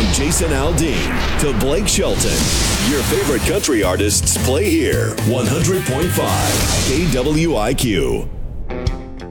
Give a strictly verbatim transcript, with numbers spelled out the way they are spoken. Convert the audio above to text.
Jason Aldean to Blake Shelton. Your favorite country artists play here. one hundred point five K W I Q.